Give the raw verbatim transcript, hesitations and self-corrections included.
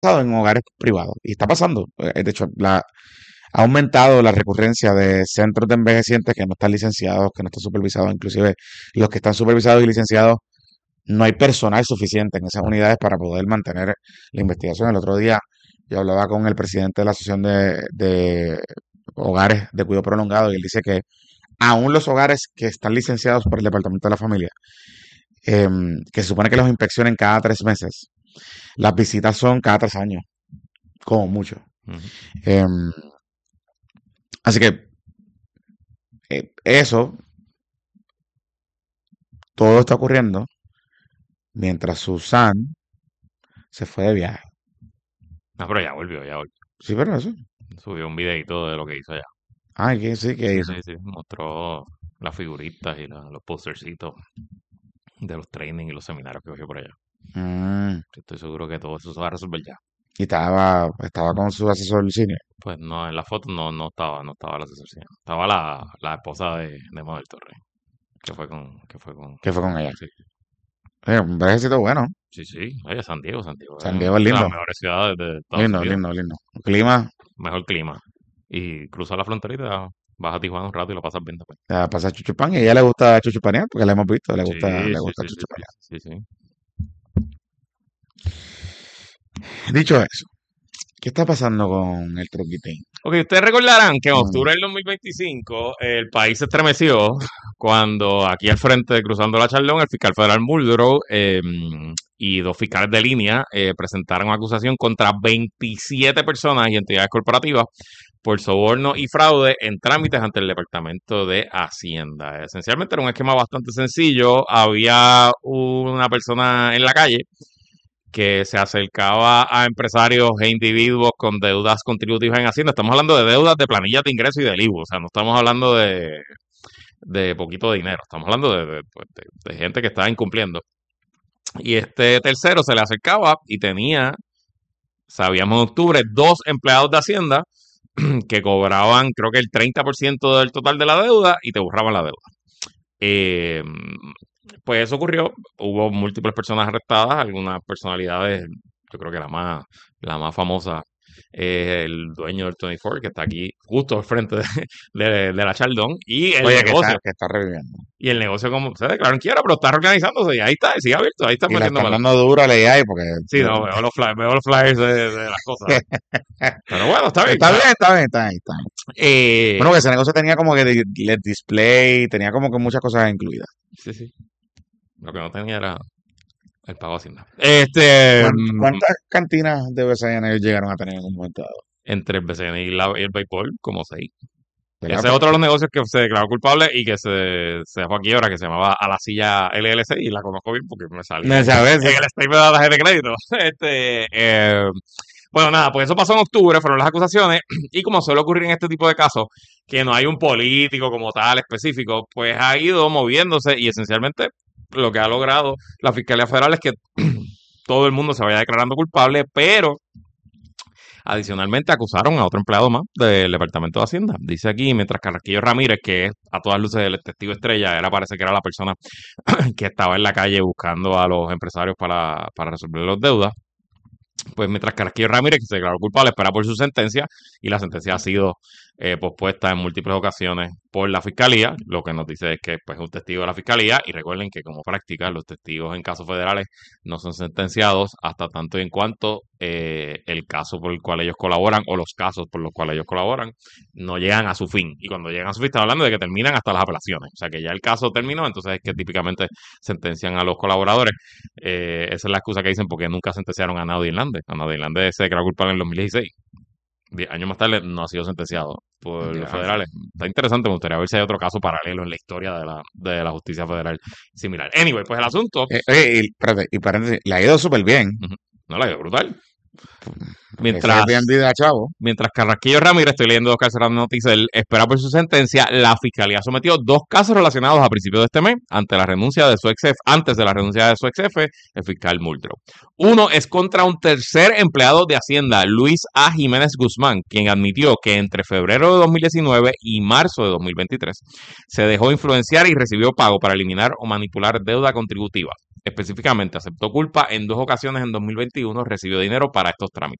pasado en hogares privados y está pasando. Eh, De hecho, la, ha aumentado la recurrencia de centros de envejecientes que no están licenciados, que no están supervisados, inclusive los que están supervisados y licenciados, no hay personal suficiente en esas unidades para poder mantener la investigación. El otro día yo hablaba con el presidente de la Asociación de, de Hogares de Cuidado Prolongado y él dice que aún los hogares que están licenciados por el Departamento de la Familia, em, que se supone que los inspeccionen cada tres meses, las visitas son cada tres años, como mucho. Ujú. Em, así que eh, eso, todo está ocurriendo mientras Susan se fue de viaje. No, pero ya volvió, ya volvió. Sí, pero eso. Subió un videito de lo que hizo allá. Ay, que sí, que Sí, hizo. sí, sí. Mostró las figuritas y la- los postercitos de los trainings y los seminarios que cogió por allá. Mm, Sí, estoy seguro que todo eso se va a resolver ya. y estaba, estaba con su asesor senior. Pues no, en la foto no, no estaba, no estaba la asesora. Estaba la, la esposa de, de Model Torre, que fue con, que fue con, Que fue con ella. sí, Eh, un viajecito bueno. sí, sí, oye, San Diego, San Diego, San es Diego es de las lindo. mejores ciudades de Estados Lindo, Unidos, lindo, lindo. Un clima, mejor clima. Y cruzas la fronterita, vas a Tijuana un rato y lo pasas bien después. a pasar chuchupán y a ella le gusta chuchupanear porque la hemos visto, le gusta, Sí, le sí, gusta sí, sí, sí, chuchupanear. sí, sí. Dicho eso, ¿qué está pasando con el truquitín? Ok, ustedes recordarán que en Mm, octubre del dos mil veinticinco el país se estremeció cuando aquí al frente de Cruzando la Charlón, el fiscal federal Muldrow eh, y dos fiscales de línea eh, presentaron acusación contra veintisiete personas y entidades corporativas por soborno y fraude en trámites ante el Departamento de Hacienda. Esencialmente era un esquema bastante sencillo. Había una persona en la calle que se acercaba a empresarios e individuos con deudas contributivas en Hacienda. Estamos hablando de deudas de planillas de ingreso y del I V U, o sea, no estamos hablando de, de poquito dinero, estamos hablando de, de, pues, de, de gente que estaba incumpliendo. Y este tercero se le acercaba y tenía, sabíamos en octubre, dos empleados de Hacienda que cobraban creo que el treinta por ciento del total de la deuda y te borraban la deuda. Eh, pues eso ocurrió, hubo múltiples personas arrestadas, algunas personalidades, yo creo que la más, la más famosa es el dueño del veinticuatro, que está aquí justo al frente de, de- de la Chaldón, y el Oye, que está, negocio, que está reviviendo. y el negocio como se declaró en quiebra, pero está organizándose, y ahí está, sigue abierto, ahí está Y la metiendo están mano. dando duro a la A I porque... Sí, no, veo los flyers, veo los flyers de, de las cosas. Pero bueno, está bien, Está está. bien, está bien, está bien, está bien. Eh, Bueno, que ese negocio tenía como que de- L E D display, tenía como que muchas cosas incluidas. sí, sí. Lo que no tenía era el pago a Hacienda. Este, ¿Cuánt- mm, ¿Cuántas cantinas de B S N ellos llegaron a tener en un momento dado? entre el B C N y, la- y el béisbol, como seis. ¿Verdad? Ese es otro de los negocios que se declaró culpable y que se, se dejó a quiebra, que se llamaba A la Silla L L C, y la conozco bien porque me salía No en, sabes. en el statement de la tarjeta de crédito. Este, eh, bueno, nada, pues eso pasó en octubre, fueron las acusaciones, y como suele ocurrir en este tipo de casos, que no hay un político como tal específico, pues ha ido moviéndose y esencialmente lo que ha logrado la Fiscalía Federal es que todo el mundo se vaya declarando culpable, pero adicionalmente, acusaron a otro empleado más del Departamento de Hacienda. Dice aquí, mientras Carrasquillo Ramírez, que es a todas luces el testigo estrella, era parece que era la persona que estaba en la calle buscando a los empresarios para, para resolver las deudas. Pues mientras Carrasquillo Ramírez, que se declaró culpable, espera por su sentencia, y la sentencia ha sido eh, pospuesta en múltiples ocasiones por la fiscalía. Lo que nos dice es que pues, es un testigo de la fiscalía, y recuerden que como práctica los testigos en casos federales no son sentenciados hasta tanto y en cuanto eh, el caso por el cual ellos colaboran o los casos por los cuales ellos colaboran no llegan a su fin. Y cuando llegan a su fin, estamos hablando de que terminan hasta las apelaciones. O sea que ya el caso terminó, entonces es que típicamente sentencian a los colaboradores. Eh, esa es la excusa que dicen porque nunca sentenciaron a Naudi Hernández. A Naudi Hernández se declaró culpable en el dos mil dieciséis. Diez años más tarde no ha sido sentenciado por los Ya. federales. Está interesante, me gustaría ver si hay otro caso paralelo en la historia de la, de la justicia federal similar. Anyway, pues el asunto, Eh, oye, y, espérate, y paréntesis, le ha ido súper bien. ujú, no la ha ido brutal. Ese Mientras, Airbnb da chavo. mientras Carrasquillo Ramírez, estoy leyendo dos casos de noticias, él espera por su sentencia, la fiscalía sometió dos casos relacionados a principios de este mes ante la renuncia de su ex jefe, antes de la renuncia de su ex jefe, el fiscal Muldrow. Uno es contra un tercer empleado de Hacienda, Luis A. Jiménez Guzmán, quien admitió que entre febrero de dos mil diecinueve y marzo de dos mil veintitrés se dejó influenciar y recibió pago para eliminar o manipular deuda contributiva. Específicamente, aceptó culpa en dos ocasiones en dos mil veintiuno, recibió dinero para estos trámites.